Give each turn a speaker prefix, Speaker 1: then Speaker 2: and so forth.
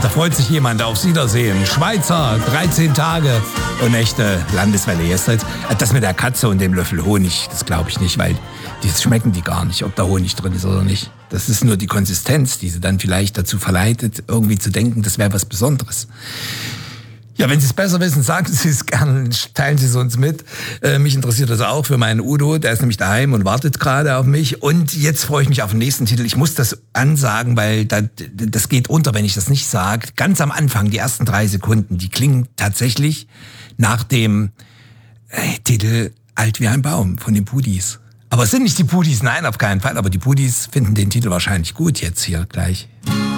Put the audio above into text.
Speaker 1: da freut sich jemand aufs Wiedersehen. Schweizer, 13 Tage und echte Landeswelle jetzt. Das mit der Katze und dem Löffel Honig, das glaube ich nicht, weil das schmecken die gar nicht, ob da Honig drin ist oder nicht. Das ist nur die Konsistenz, die sie dann vielleicht dazu verleitet, irgendwie zu denken, das wäre was Besonderes. Ja, wenn Sie es besser wissen, sagen Sie es gerne, teilen Sie es uns mit. Mich interessiert das auch für meinen Udo, der ist nämlich daheim und wartet gerade auf mich. Und jetzt freue ich mich auf den nächsten Titel. Ich muss das ansagen, weil das geht unter, wenn ich das nicht sage. Ganz am Anfang, die ersten 3 Sekunden, die klingen tatsächlich nach dem Titel Alt wie ein Baum von den Pudis. Aber es sind nicht die Pudis, nein, auf keinen Fall. Aber die Pudis finden den Titel wahrscheinlich gut jetzt hier gleich.